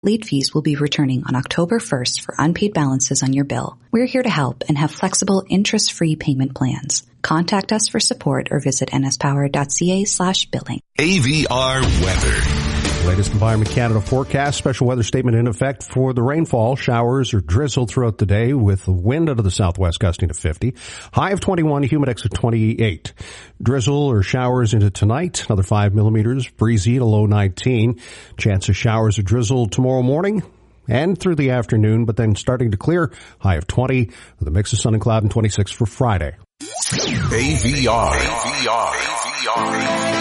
Late fees will be returning on October 1st for unpaid balances on your bill. We're here to help and have flexible, interest-free payment plans. Contact us for support or visit nspower.ca/billing. AVR weather. Latest Environment Canada forecast. Special weather statement in effect for the rainfall. Showers or drizzle throughout the day with the wind out of the southwest gusting to 50. High of 21, humidex of 28. Drizzle or showers into tonight. Another 5 millimeters. Breezy to low 19. Chance of showers or drizzle tomorrow morning and through the afternoon, but then starting to clear. High of 20 with a mix of sun and cloud and 26 for Friday. AVR.